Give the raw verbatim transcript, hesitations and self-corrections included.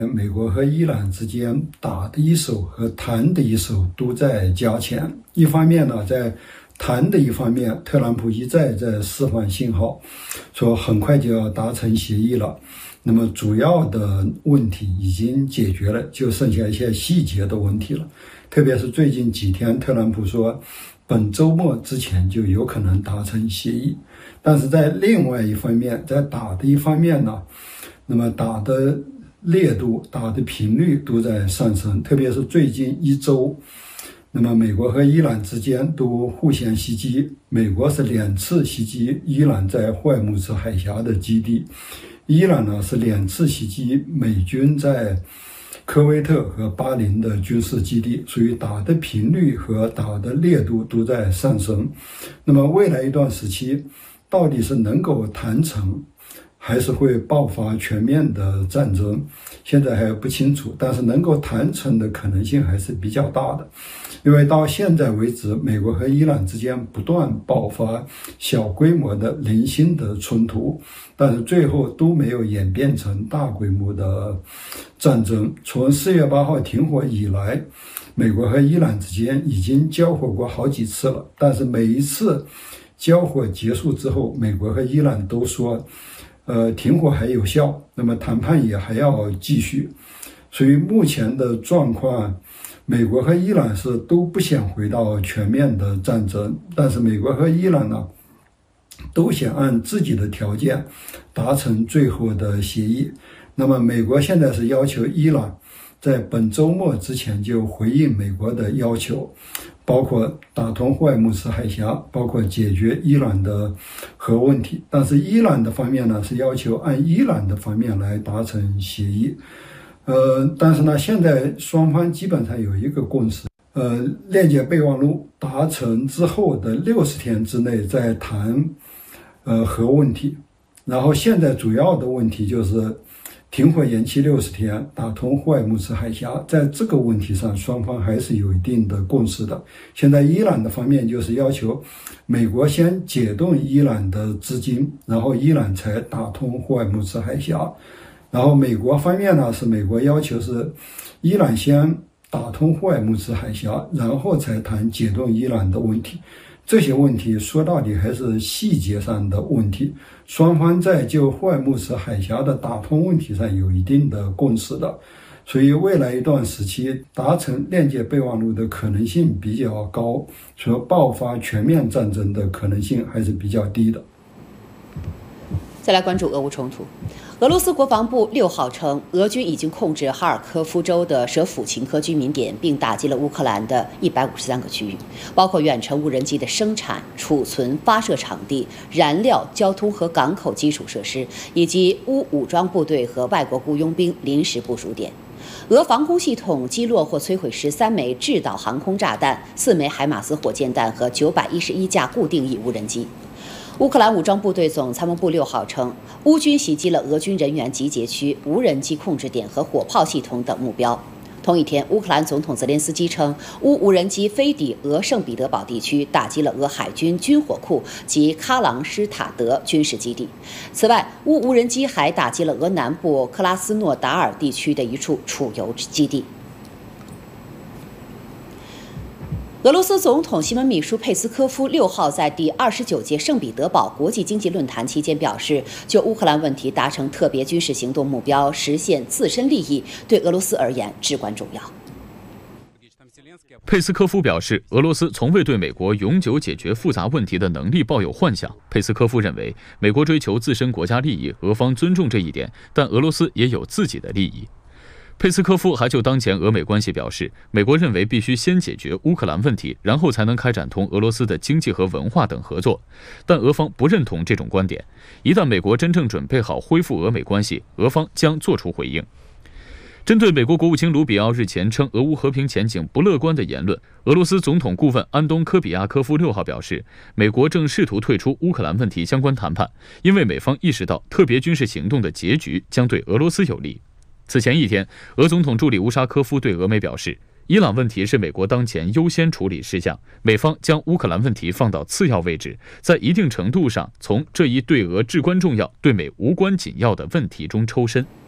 美国和伊朗之间打的一手和谈的一手都在加强。一方面呢，在谈的一方面，特朗普一再在释放信号，说很快就要达成协议了。那么主要的问题已经解决了，就剩下一些细节的问题了。特别是最近几天，特朗普说本周末之前就有可能达成协议。但是在另外一方面，在打的一方面呢，那么打的烈度、打的频率都在上升，特别是最近一周，那么美国和伊朗之间都互相袭击，美国是两次袭击伊朗在霍尔木兹海峡的基地，伊朗呢是两次袭击美军在科威特和巴林的军事基地，所以打的频率和打的烈度都在上升。那么未来一段时期到底是能够谈成，还是会爆发全面的战争，现在还不清楚，但是能够谈成的可能性还是比较大的。因为到现在为止，美国和伊朗之间不断爆发小规模的零星的冲突，但是最后都没有演变成大规模的战争。从四月八号停火以来，美国和伊朗之间已经交火过好几次了，但是每一次交火结束之后，美国和伊朗都说呃，停火还有效，那么谈判也还要继续。所以目前的状况，美国和伊朗是都不想回到全面的战争，但是美国和伊朗呢，都想按自己的条件达成最后的协议。那么美国现在是要求伊朗在本周末之前就回应美国的要求，包括打通霍尔木兹海峡，包括解决伊朗的核问题。但是伊朗的方面呢，是要求按伊朗的方面来达成协议。呃，但是呢，现在双方基本上有一个共识，呃，链接备忘录达成之后的六十天之内再谈呃核问题。然后现在主要的问题就是停火延期六十天，打通霍尔木兹海峡，在这个问题上双方还是有一定的共识的。现在伊朗的方面就是要求美国先解冻伊朗的资金，然后伊朗才打通霍尔木兹海峡。然后美国方面呢，是美国要求是伊朗先打通霍尔木兹海峡，然后才谈解冻伊朗的问题。这些问题说到底还是细节上的问题，双方在就霍尔木兹海峡的打通问题上有一定的共识的，所以未来一段时期达成链接备忘录的可能性比较高，说爆发全面战争的可能性还是比较低的。 再来关注俄乌冲突。俄罗斯国防部六号称，俄军已经控制哈尔科夫州的舍甫琴科居民点，并打击了乌克兰的一百五十三个区域，包括远程无人机的生产、储存、发射场地、燃料、交通和港口基础设施，以及乌武装部队和外国雇佣兵临时部署点。俄防空系统击落或摧毁十三枚制导航空炸弹、四枚海马斯火箭弹和九百一十一架固定翼无人机。乌克兰武装部队总参谋部六号称，乌军袭击了俄军人员集结区、无人机控制点和火炮系统等目标。同一天，乌克兰总统泽连斯基称，乌无人机飞抵俄圣彼得堡地区，打击了俄海军军火库及喀朗施塔德军事基地。此外，乌无人机还打击了俄南部克拉斯诺达尔地区的一处储油基地。俄罗斯总统新闻秘书佩斯科夫六号在第二十九届圣彼得堡国际经济论坛期间表示，就乌克兰问题达成特别军事行动目标，实现自身利益，对俄罗斯而言至关重要。 佩斯科夫表示，俄罗斯从未对美国永久解决复杂问题的能力抱有幻想。佩斯科夫认为，美国追求自身国家利益，俄方尊重这一点，但俄罗斯也有自己的利益。佩斯科夫还就当前俄美关系表示，美国认为必须先解决乌克兰问题，然后才能开展同俄罗斯的经济和文化等合作，但俄方不认同这种观点。一旦美国真正准备好恢复俄美关系，俄方将作出回应。针对美国国务卿卢比奥日前称俄乌和平前景不乐观的言论，俄罗斯总统顾问安东科比亚科夫六号表示，美国正试图退出乌克兰问题相关谈判，因为美方意识到特别军事行动的结局将对俄罗斯有利。此前一天，俄总统助理乌沙科夫对俄媒表示，伊朗问题是美国当前优先处理事项，美方将乌克兰问题放到次要位置，在一定程度上从这一对俄至关重要、对美无关紧要的问题中抽身。